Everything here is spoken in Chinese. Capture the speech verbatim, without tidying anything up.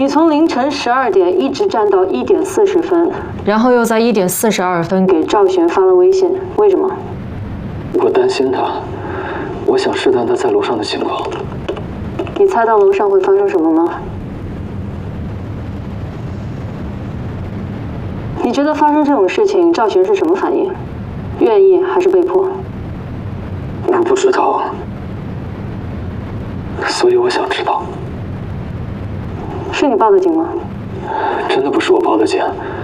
你从凌晨十二点一直站到一点四十分，然后又在一点四十二分给赵璇发了微信，为什么？ 我担心他，我想试探他在楼上的情况。 你猜到楼上会发生什么吗？你觉得发生这种事情，赵璇是什么反应？愿意还是被迫？ 我不知道，所以我想知道。 是你报的警吗？ 真的不是我报的警。